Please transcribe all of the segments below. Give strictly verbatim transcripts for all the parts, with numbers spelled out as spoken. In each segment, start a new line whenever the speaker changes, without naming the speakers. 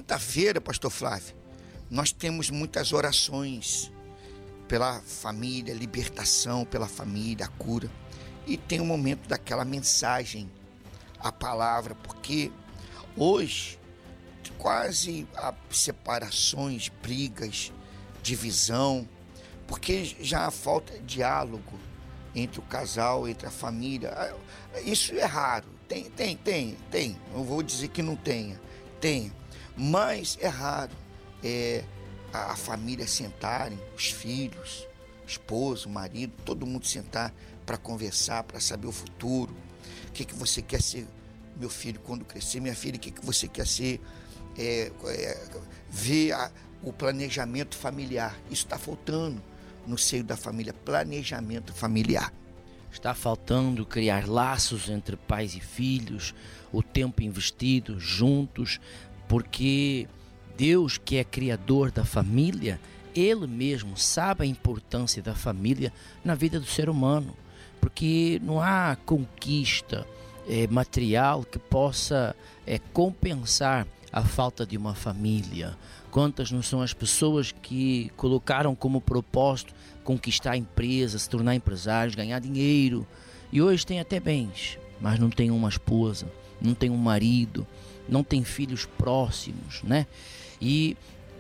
quinta-feira, pastor Flávio, nós temos muitas orações pela família, libertação pela família, a cura. E tem o momento daquela mensagem, a palavra, porque hoje quase há separações, brigas, divisão, porque já há falta de diálogo entre o casal, entre a família. Isso é raro. Tem, tem, tem, tem. Eu vou dizer que não tenha. Tem. Mas é raro é, a, a família sentarem, os filhos, esposo, marido, todo mundo sentar para conversar, para saber o futuro. O que, que você quer ser, meu filho, quando crescer? Minha filha, o que, que você quer ser? É, é, ver a, o planejamento familiar. Isso está faltando no seio da família, planejamento familiar.
Está faltando criar laços entre pais e filhos, o tempo investido juntos, porque Deus, que é criador da família, Ele mesmo sabe a importância da família na vida do ser humano, porque não há conquista é, material que possa é, compensar a falta de uma família. Quantas não são as pessoas que colocaram como propósito conquistar a empresa, se tornar empresários, ganhar dinheiro, e hoje tem até bens, mas não tem uma esposa, não tem um marido, não tem filhos próximos, né? E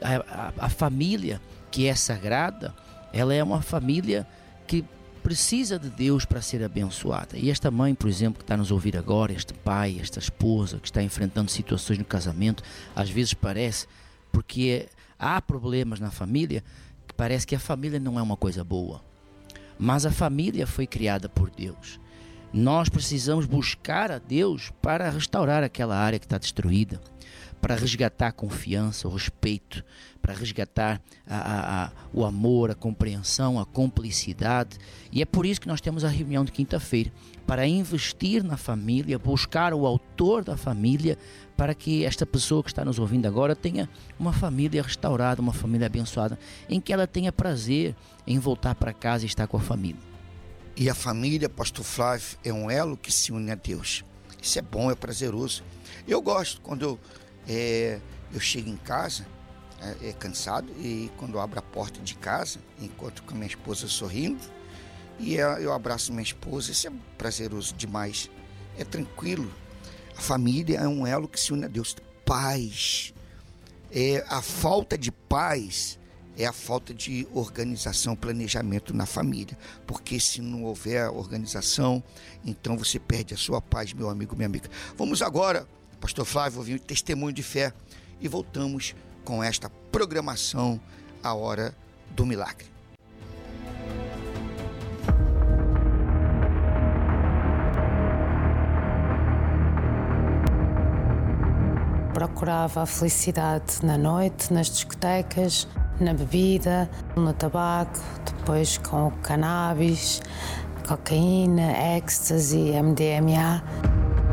a, a, a família que é sagrada, ela é uma família que precisa de Deus para ser abençoada. E esta mãe, por exemplo, que está nos ouvir agora, este pai, esta esposa que está enfrentando situações no casamento, às vezes parece, porque há problemas na família, que parece que a família não é uma coisa boa. Mas a família foi criada por Deus. Nós precisamos buscar a Deus para restaurar aquela área que está destruída, para resgatar a confiança, o respeito, para resgatar a, a, a, o amor, a compreensão, a cumplicidade. E é por isso que nós temos a reunião de quinta-feira, para investir na família, buscar o autor da família, para que esta pessoa que está nos ouvindo agora tenha uma família restaurada, uma família abençoada, em que ela tenha prazer em voltar para casa e estar com a família.
E a família, pastor Flávio, é um elo que se une a Deus. Isso é bom, é prazeroso. Eu gosto quando eu, é, eu chego em casa, é, é cansado, e quando eu abro a porta de casa, encontro com a minha esposa sorrindo, e eu abraço minha esposa. Isso é prazeroso demais, é tranquilo. A família é um elo que se une a Deus. Paz, é, a falta de paz é a falta de organização, planejamento na família, porque se não houver organização, então você perde a sua paz, meu amigo, minha amiga. Vamos agora, pastor Flávio, ouvir um testemunho de fé e voltamos com esta programação, a Hora do Milagre.
Procurava a felicidade na noite, nas discotecas, na bebida, no tabaco, depois com o cannabis, cocaína, ecstasy, M D M A.